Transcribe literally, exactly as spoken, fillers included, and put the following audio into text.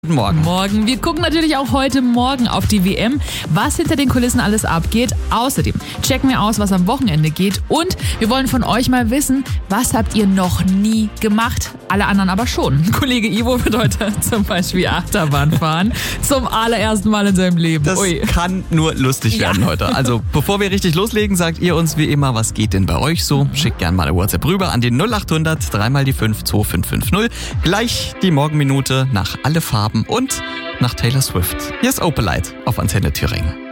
Guten Morgen. Morgen. Wir gucken natürlich auch heute Morgen auf die W M, was hinter den Kulissen alles abgeht. Außerdem checken wir aus, was am Wochenende geht. Und wir wollen von euch mal wissen, was habt ihr noch nie gemacht? Alle anderen aber schon. Kollege Ivo wird heute zum Beispiel Achterbahn fahren. Zum allerersten Mal in seinem Leben. Das Ui. kann nur lustig werden Ja. heute. Also bevor wir richtig loslegen, sagt ihr uns wie immer, was geht denn bei euch so? Schickt gerne mal eine WhatsApp rüber an den null acht hundert drei mal die fünf zwei fünf fünf null. Gleich die Morgenminute nach Alle Farben und nach Taylor Swift. Hier ist Opalite auf Antenne Thüringen.